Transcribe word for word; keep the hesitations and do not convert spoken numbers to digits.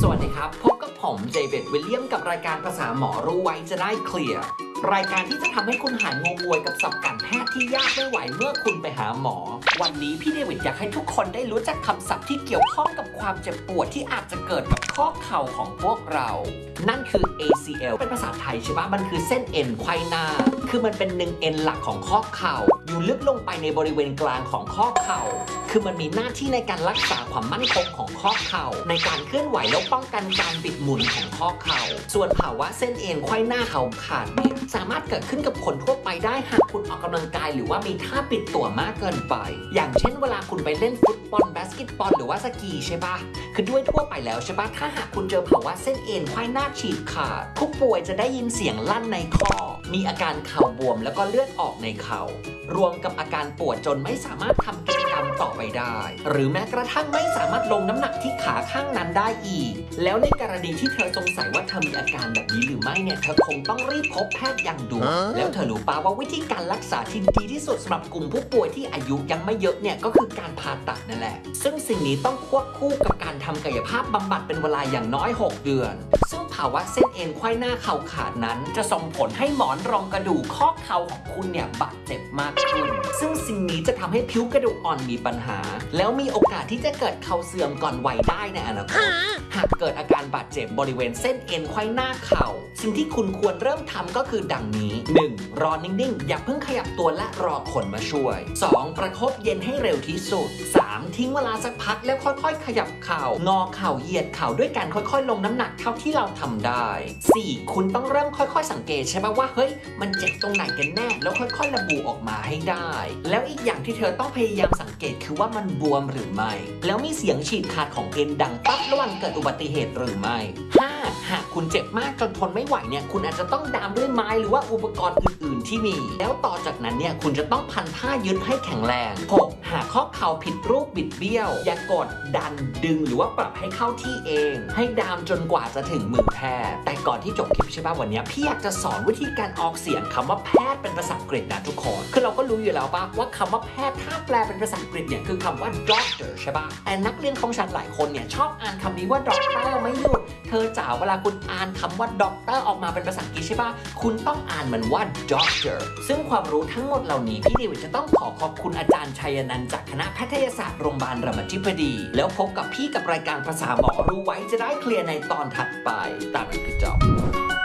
สวัสดีครับพบกับผมเจเบตวิลเลียมกับรายการภาษาหมอรู้ไว้จะได้เคลียร์รายการที่จะทำให้คุณหายงงงวยกับศัพท์การแพทย์ที่ยากไม่ไหวเมื่อคุณไปหาหมอวันนี้พี่เดวิดอยากให้ทุกคนได้รู้จักคำศัพท์ที่เกี่ยวข้องกับความเจ็บปวดที่อาจจะเกิดกับข้อเข่าของพวกเรานั่นคือ เอ ซี แอล เป็นภาษาไทยใช่ปะมันคือเส้นเอ็นไขว้หน้าคือมันเป็นหนึ่งเอ็นหลักของข้อเข่าอยู่ลึกลงไปในบริเวณกลางของข้อเข่าคือมันมีหน้าที่ในการรักษาความมั่นคงของข้อเข่าในการเคลื่อนไหวแล้วป้องกันการบิดหมุนของข้อเข่าส่วนภาวะเส้นเอ็นไขว้หน้าเข่าขาดเนี่ยสามารถเกิดขึ้นกับคนทั่วไปได้หากคุณออกกำลังกายหรือว่ามีท่าปิดตัวมากเกินไปอย่างเช่นเวลาคุณไปเล่นฟุตบอลบาสเกตบอลหรือว่าสกีใช่ปะคือด้วยทั่วไปแล้วใช่ปะถ้าหากคุณเจอภาวะเส้นเอ็นไขว้หน้าฉีกขาดผู้ป่วยจะได้ยินเสียงลั่นในข้อมีอาการเข่าบวมแล้วก็เลือดออกในเข่ารวมกับอาการปวดจนไม่สามารถทำกิจกรรมต่อไปได้หรือแม้กระทั่งไม่สามารถลงน้ำหนักที่ขาข้างนั้นได้อีกแล้วในกรณีที่เธอสงสัยว่าเธอมีอาการแบบนี้หรือไม่เนี่ยเธอคงต้องรีบพบแพทย์อย่างด่วนแล้วเธอรู้ป่าวว่าวิธีการรักษาที่ดีที่สุดสำหรับกลุ่มผู้ป่วยที่อายุยังไม่เยอะเนี่ยก็คือการผ่าตัดนั่นแหละซึ่งสิ่งนี้ต้องควบคู่กับการทำกายภาพบำบัดเป็นเวลาอย่างน้อยหกเดือนซึ่งภาวะเส้นเอ็นไขว้หน้าเข่าขาดนั้นจะส่งผลให้หมอนรองกระดูกข้อเข่าของคุณเนี่ยบาดเจ็บมากขึ้นซึ่งสิ่งนี้จะทำให้ผิวกระดูกอ่อนมีปัญหาแล้วมีโอกาสที่จะเกิดเข่าเสื่อมก่อนวัยได้ในอนาคตหากเกิดอาการบาดเจ็บบริเวณเส้นเอ็นไขว้หน้าเข่าสิ่งที่คุณควรเริ่มทำก็คือดังนี้ หนึ่ง รอนิ่งๆอย่าเพิ่งขยับตัวและรอคนมาช่วย สอง ประคบเย็นให้เร็วที่สุด สาม ทิ้งเวลาสักพักแล้วค่อยๆขยับเข่างอเข่าเหยียดเข่าด้วยการค่อยๆลงน้ำหนักเท่าที่เราทำได้ สี่ คุณต้องเริ่มค่อยๆสังเกตใช่ไหมว่าเฮ้ยมันเจ็บตรงไหนกันแน่แล้วค่อยๆระบุออกมาให้ได้แล้วอีกอย่างที่เธอต้องพยายามสังเกตคือว่ามันบวมหรือไม่แล้วมีเสียงฉีกขาดของเอ็นดังปั๊บระหว่างเกิดอุบัติเหตุหรือไม่ ห้า หากคุณเจ็บมากจนทนไม่ไหวเนี่ยคุณอาจจะต้องดามด้วยไม้หรือว่าอุปกรณ์อื่นๆที่มีแล้วต่อจากนั้นเนี่ยคุณจะต้องพันผ้ายึดให้แข็งแรง หก หากข้อเข่าผิดรูปบิดเบี้ยวอย่ากดดันดึงหรือว่าปรับให้เข้าที่เองให้ดามจนกว่าจะถึงมือแพทย์แต่ก่อนที่จบคลิปใช่ป่ะวันนี้พี่อยากจะสอนวิธีการออกเสียงคำว่าแพทย์เป็นภาษาอังกฤษนะทุกคนคือเราก็รู้อยู่แล้วป่ะว่าคำว่าแพทย์ถ้าแปลเป็นภาษาอังกฤษเนี่ยคือคำว่า doctor ใช่ป่ะแต่นักเรียนของฉันหลายคนเนี่ยชอบอ่านคำนี้ว่า doctor ไม่หยุดเธอจ๋าเวลาคุณอ่านคำว่า doctor ออกมาเป็นภาษาอังกฤษใช่ป่ะคุณต้องอ่านมันว่า doctor ซึ่งความรู้ทั้งหมดเหล่านี้พี่เดวิดจะต้องขอขอบคุณอาจารย์ชัยนันท์จากคณะแพทยศาสตร์โรงพยาบาลรามาธิบดีแล้วพบกับพี่กับรายการภาษาหมอรู้ไว้จะได้เคลียร์ในตอนถัดไปตามนั้นคือจบ